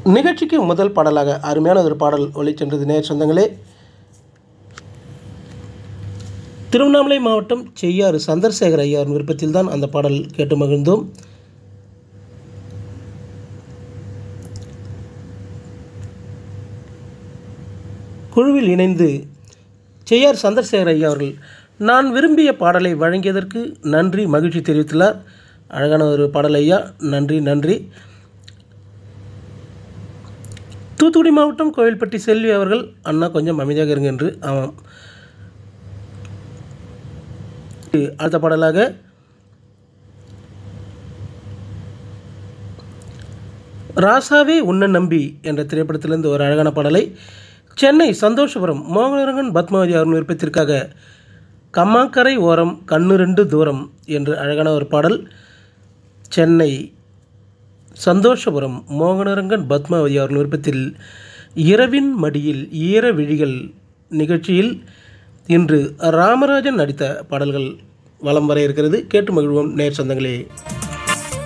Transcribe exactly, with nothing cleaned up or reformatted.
நிகழ்ச்சிக்கு முதல் பாடலாக அருமையான ஒரு பாடல் ஒலிச்சென்றது. நேர் சொந்தங்களே, திருவண்ணாமலை மாவட்டம் செய்யாறு சந்திரசேகர் ஐயாவின் விருப்பத்தில் தான் அந்த பாடல் கேட்டு மகிழ்ந்தோம். குழுவில் இணைந்து செய்யார் சந்திரசேகர் ஐயா அவர்கள் நான் விரும்பிய பாடலை வழங்கியதற்கு நன்றி, மகிழ்ச்சி தெரிவித்துள்ளார். அழகான ஒரு பாடல் ஐயா, நன்றி நன்றி. தூத்துக்குடி மாவட்டம் கோவில்பட்டி செல்வி அவர்கள் அண்ணா கொஞ்சம் அமைதியாக இருங்க என்று. ஆமாம், அடுத்த பாடலாக ராசாவே உன்ன நம்பி என்ற திரைப்படத்திலிருந்து ஒரு அழகான பாடலை சென்னை சந்தோஷபுரம் மோகனரங்கன் பத்மாவதி அவர்கள் விருப்பத்திற்காக கம்மாக்கரை ஓரம் கண்ணு ரெண்டு தூரம் என்று அழகான ஒரு பாடல் சென்னை சந்தோஷபுரம் மோகனரங்கன் பத்மாவதி அவர்கள் விருப்பத்தில் இரவின் மடியில் ஈர விழிகள் நிகழ்ச்சியில் இன்று ராமராஜன் நடித்த பாடல்கள் வலம் வர இருக்கிறது. கேட்டு மகிழ்வோம் நேர் சொந்தங்களே.